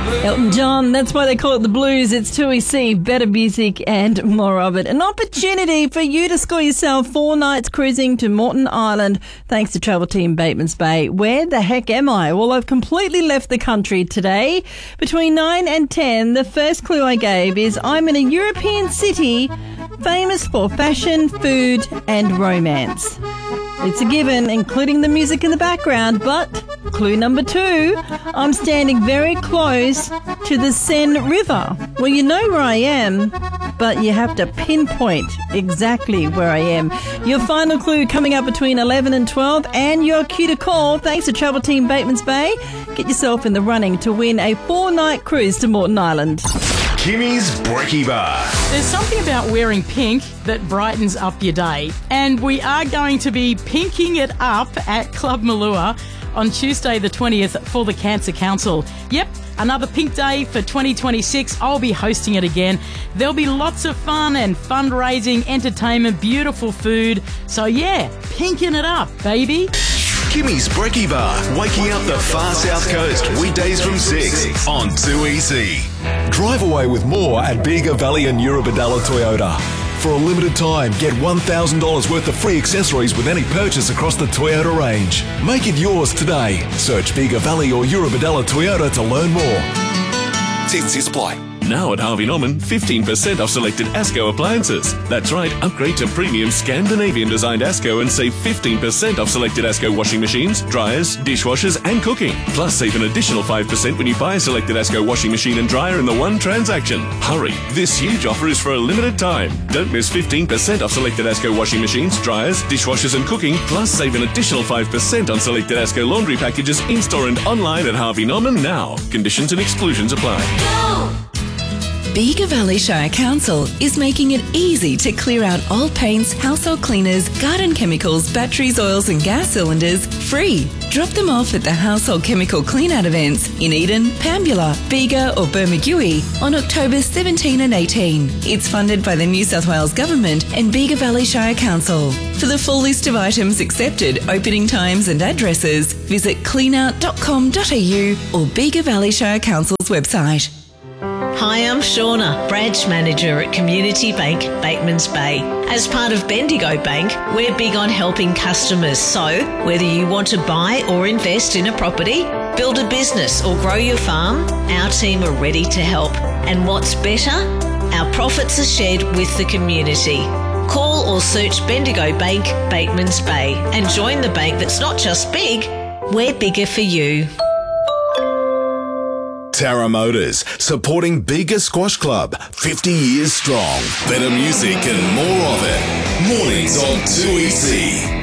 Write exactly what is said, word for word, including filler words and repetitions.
Elton John, that's why they call it the blues. It's two E C, better music and more of it. An opportunity for you to score yourself four nights cruising to Moreton Island thanks to Travel Team Batemans Bay. Where the heck am I? Well, I've completely left the country today. Between nine and ten, the first clue I gave is I'm in a European city famous for fashion, food and romance. It's a given, including the music in the background, but clue number two, I'm standing very close to the Seine River. Well, you know where I am, but you have to pinpoint exactly where I am. Your final clue coming up between eleven and twelve, and your cue to call thanks to Travel Team Batemans Bay. Get yourself in the running to win a four-night cruise to Moreton Island. Kimmy's Brekkie Bar. There's something about wearing pink that brightens up your day, and we are going to be pinking it up at Club Malua on Tuesday the twentieth for the Cancer Council. Yep, another pink day for twenty twenty-six. I'll be hosting it again. There'll be lots of fun and fundraising, entertainment, beautiful food. So yeah, pinking it up, baby. Kimmy's Brekkie Bar, waking up the far south coast, weekdays from six on two E C. Drive away with more at Bega Valley and Eurobodalla Toyota. For a limited time, get one thousand dollars worth of free accessories with any purchase across the Toyota range. Make it yours today. Search Bega Valley or Eurobodalla Toyota to learn more. T C Supply. Now at Harvey Norman, fifteen percent off selected ASCO appliances. That's right, upgrade to premium Scandinavian-designed ASCO and save fifteen percent off selected ASCO washing machines, dryers, dishwashers and cooking. Plus, save an additional five percent when you buy a selected ASCO washing machine and dryer in the one transaction. Hurry, this huge offer is for a limited time. Don't miss fifteen percent off selected ASCO washing machines, dryers, dishwashers and cooking. Plus, save an additional five percent on selected ASCO laundry packages in-store and online at Harvey Norman now. Conditions and exclusions apply. Go! Bega Valley Shire Council is making it easy to clear out old paints, household cleaners, garden chemicals, batteries, oils and gas cylinders free. Drop them off at the Household Chemical Clean-Out events in Eden, Pambula, Bega or Bermagui on October seventeenth and eighteenth. It's funded by the New South Wales Government and Bega Valley Shire Council. For the full list of items accepted, opening times and addresses, visit clean out dot com dot a u or Bega Valley Shire Council's website. Hi, I'm Shauna, branch manager at Community Bank, Batemans Bay. As part of Bendigo Bank, we're big on helping customers. So, whether you want to buy or invest in a property, build a business or grow your farm, our team are ready to help. And what's better? Our profits are shared with the community. Call or search Bendigo Bank, Batemans Bay and join the bank that's not just big, we're bigger for you. Tara Motors, supporting Bega Squash Club, fifty years strong. Better music and more of it. Mornings on two E C.